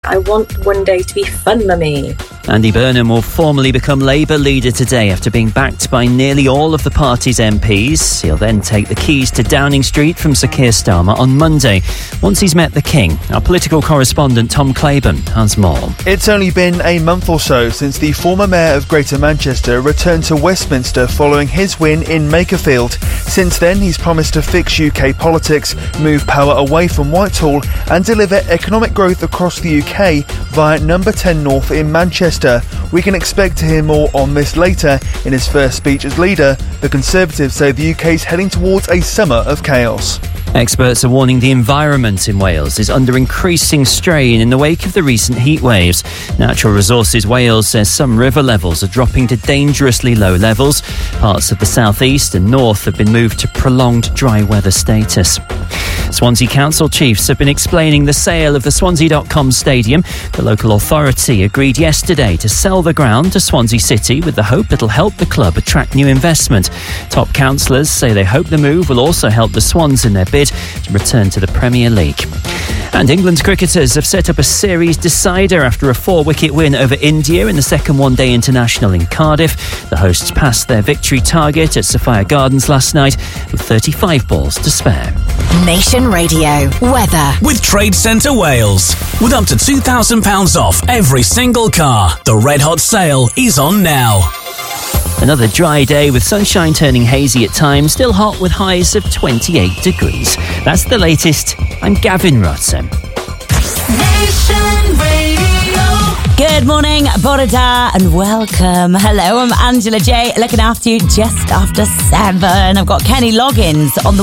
I want one day to be fun, mummy. Andy Burnham will formally become Labour leader today after being backed by nearly all of the party's MPs. He'll then take the keys to Downing Street from Sir Keir Starmer on Monday, once he's met the King. Our political correspondent Tom Claiborne has more. It's only been a month or so since the former mayor of Greater Manchester returned to Westminster following his win in Makerfield. Since then, he's promised to fix UK politics, move power away from Whitehall and deliver economic growth across the UK via Number 10 North in Manchester. We can expect to hear more on this later. In his first speech as leader, the Conservatives say the UK is heading towards a summer of chaos. Experts are warning the environment in Wales is under increasing strain in the wake of the recent heat waves. Natural Resources Wales says some river levels are dropping to dangerously low levels. Parts of the southeast and north have been moved to prolonged dry weather status. Swansea Council chiefs have been explaining the sale of the Swansea.com stadium. The local authority agreed yesterday to sell the ground to Swansea City with the hope it'll help the club attract new investment. Top councillors say they hope the move will also help the Swans in their bid to return to the Premier League. And England's cricketers have set up a series decider after a 4-wicket win over India in the second one-day international in Cardiff. The hosts passed their victory target at Sophia Gardens last night with 35 balls to spare. Nation Radio weather with Trade Centre Wales. With up to £2,000 off every single car, the Red Hot sale is on now. Another dry day with sunshine turning hazy at times, still hot with highs of 28 degrees. That's the latest. I'm Gavin Rutten. Nation Radio. Good morning, Borada, and welcome. Hello, I'm Angela J, looking after you just after 7. I've got Kenny Loggins on the